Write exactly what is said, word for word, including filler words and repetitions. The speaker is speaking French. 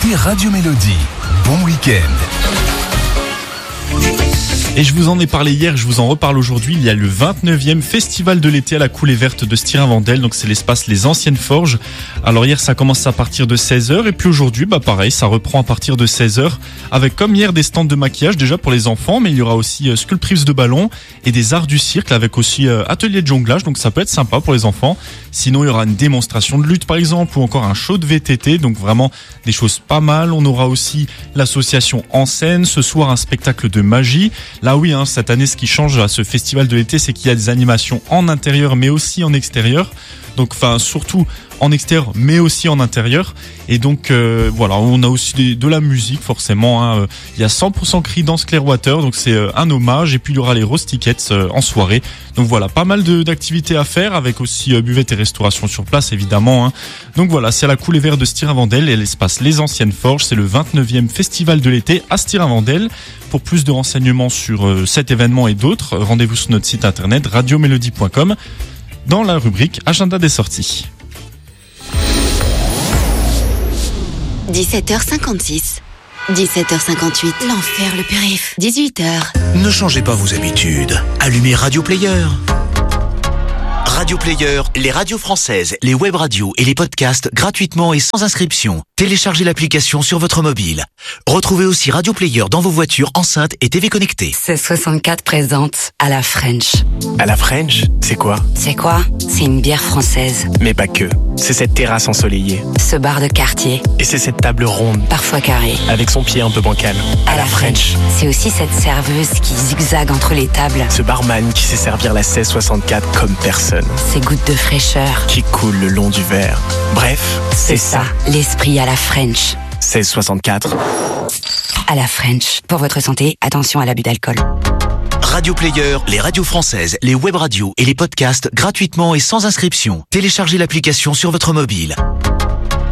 écoutez Radio Mélodie. Bon week-end. Et je vous en ai parlé hier, je vous en reparle aujourd'hui. Il y a le vingt-neuvième Festival de l'été à la Coulée Verte de Stirin-Wendel. Donc c'est l'espace Les Anciennes Forges. Alors hier ça commence à partir de seize heures. Et puis aujourd'hui, bah pareil, ça reprend à partir de seize heures. Avec comme hier des stands de maquillage déjà pour les enfants. Mais il y aura aussi euh, sculptrice de ballons et des arts du cirque avec aussi euh, atelier de jonglage. Donc ça peut être sympa pour les enfants. Sinon il y aura une démonstration de lutte par exemple. Ou encore un show de V T T. Donc vraiment des choses pas mal. On aura aussi l'association En Scène. Ce soir un spectacle de magie. Là oui, hein, cette année, ce qui change à ce festival de l'été, c'est qu'il y a des animations en intérieur, mais aussi en extérieur. Donc, enfin, surtout en extérieur, mais aussi en intérieur. Et donc, euh, voilà, on a aussi des, de la musique, forcément. Hein. Il y a cent pour cent Creedence Clearwater, donc c'est euh, un hommage. Et puis, il y aura les Rose Tickets euh, en soirée. Donc voilà, pas mal de, d'activités à faire, avec aussi euh, buvette et restauration sur place, évidemment. Hein. Donc voilà, c'est à la Coulée Verte de Stirin-Wendel et l'espace Les Anciennes Forges. C'est le vingt-neuvième Festival de l'été à Stirin-Wendel. Pour plus de renseignements sur euh, cet événement et d'autres, rendez-vous sur notre site internet radio mélodie point com dans la rubrique Agenda des sorties. dix-sept heures cinquante-six. dix-sept heures cinquante-huit. L'enfer, le périph'. dix-huit heures. Ne changez pas vos habitudes. Allumez Radio Player. Radio Player, les radios françaises, les web radios et les podcasts gratuitement et sans inscription. Téléchargez l'application sur votre mobile. Retrouvez aussi Radio Player dans vos voitures, enceintes et T V connectées. seize soixante-quatre présente à la French. À la French, c'est quoi? C'est quoi? C'est une bière française. Mais pas que. C'est cette terrasse ensoleillée. Ce bar de quartier. Et c'est cette table ronde. Parfois carrée. Avec son pied un peu bancal. À, à la French. C'est aussi cette serveuse qui zigzague entre les tables. Ce barman qui sait servir la seize soixante-quatre comme personne. Ces gouttes de fraîcheur. Qui coulent le long du verre. Bref, c'est, c'est ça. ça. L'esprit à la French. seize soixante-quatre. À la French. Pour votre santé, attention à l'abus d'alcool. Radio Player, les radios françaises, les web radios et les podcasts gratuitement et sans inscription. Téléchargez l'application sur votre mobile.